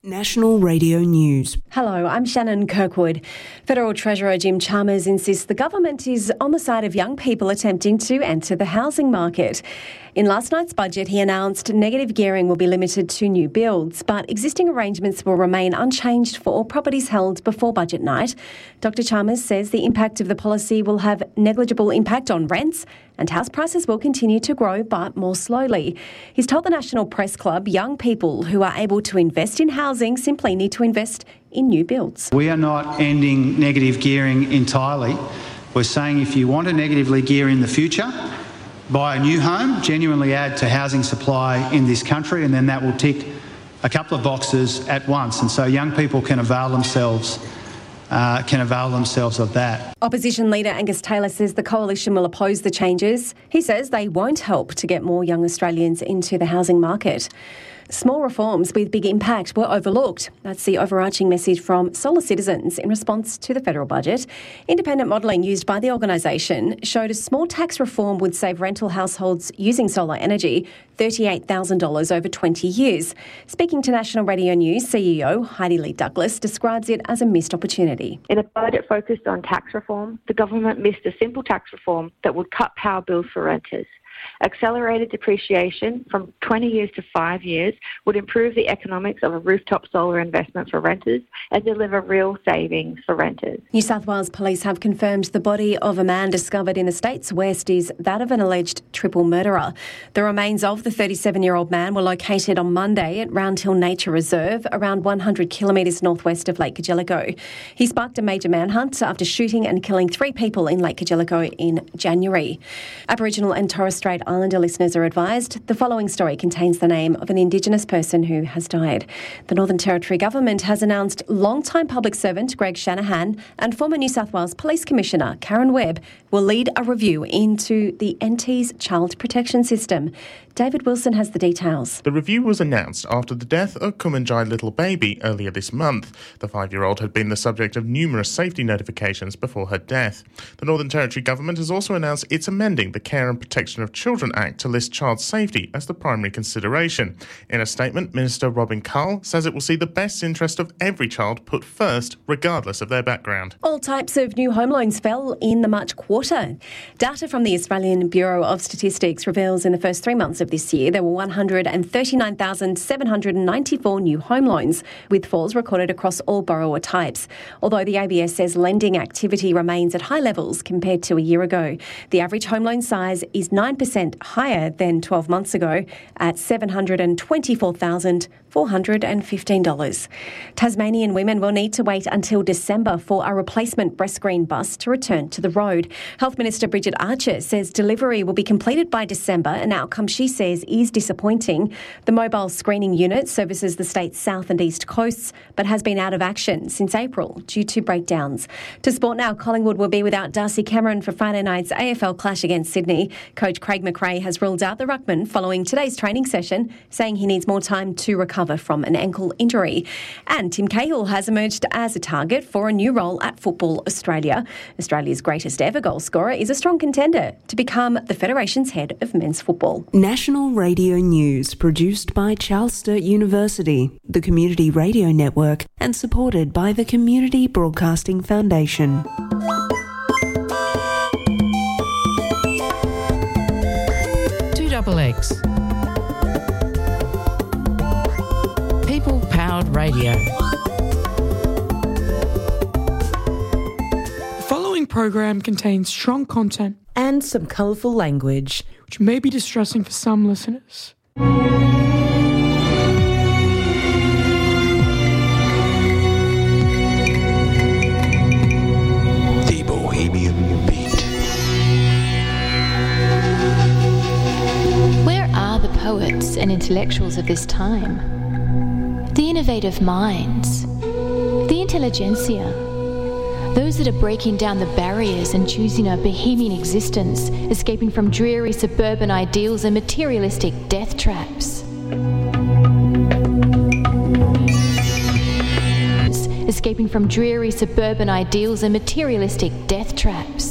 National Radio News. Hello, I'm Shannon Kirkwood. Federal Treasurer Jim Chalmers insists the government is on the side of young people attempting to enter the housing market. In last night's budget, he announced negative gearing will be limited to new builds, but existing arrangements will remain unchanged for all properties held before budget night. Dr Chalmers says the impact of the policy will have negligible impact on rents and house prices will continue to grow, but more slowly. He's told the National Press Club young people who are able to invest in housing simply need to invest in new builds. We are not ending negative gearing entirely. We're saying if you want to negatively gear in the future, buy a new home, genuinely add to housing supply in this country, and then that will tick a couple of boxes at once. And so young people can avail themselves of that. Opposition leader Angus Taylor says the coalition will oppose the changes. He says they won't help to get more young Australians into the housing market. Small reforms with big impact were overlooked. That's the overarching message from Solar Citizens in response to the federal budget. Independent modelling used by the organisation showed a small tax reform would save rental households using solar energy $38,000 over 20 years. Speaking to National Radio News, CEO Heidi Lee Douglas describes it as a missed opportunity. In a budget focused on tax reform, the government missed a simple tax reform that would cut power bills for renters. Accelerated depreciation from 20 years to 5 years would improve the economics of a rooftop solar investment for renters and deliver real savings for renters. New South Wales Police have confirmed the body of a man discovered in the state's west is that of an alleged triple murderer. The remains of the 37-year-old man were located on Monday at Round Hill Nature Reserve, around 100 kilometres northwest of Lake Cargelligo. He sparked a major manhunt after shooting and killing 3 people in Lake Cargelligo in January. Aboriginal and Torres Strait Islander listeners are advised the following story contains the name of an Indigenous person who has died. The Northern Territory Government has announced long-time public servant Greg Shanahan and former New South Wales Police Commissioner Karen Webb will lead a review into the NT's child protection system. David Wilson has the details. The review was announced after the death of Kumanjai Little Baby earlier this month. The 5-year-old had been the subject of numerous safety notifications before her death. The Northern Territory Government has also announced it's amending the Care and Protection of Children Act to list child safety as the primary consideration. In a statement, Minister Robin Carl says it will see the best interest of every child put first, regardless of their background. All types of new home loans fell in the March quarter. Data from the Australian Bureau of Statistics reveals in the first 3 months of this year, there were 139,794 new home loans, with falls recorded across all borrower types. Although the ABS says lending activity remains at high levels compared to a year ago. The average home loan size is 9% higher than 12 months ago at $724,415. Tasmanian women will need to wait until December for a replacement breast screen bus to return to the road. Health Minister Bridget Archer says delivery will be completed by December, an outcome she says is disappointing. The mobile screening unit services the state's south and east coasts but has been out of action since April due to breakdowns. To sport now, Collingwood will be without Darcy Cameron for Friday night's AFL clash against Sydney. Coach Craig McRae has ruled out the ruckman following today's training session, saying he needs more time to recover from an ankle injury. And Tim Cahill has emerged as a target for a new role at Football Australia. Australia's greatest ever goal scorer is a strong contender to become the Federation's head of men's football. National Radio News, produced by Charles Sturt University, the Community Radio Network, and supported by the Community Broadcasting Foundation. X. People-powered radio. The following program contains strong content and some colourful language, which may be distressing for some listeners. The Bohemian Beat. Where are the poets and intellectuals of this time? The innovative minds, the intelligentsia, those that are breaking down the barriers and choosing a bohemian existence, escaping from dreary suburban ideals and materialistic death traps. Escaping from dreary suburban ideals and materialistic death traps.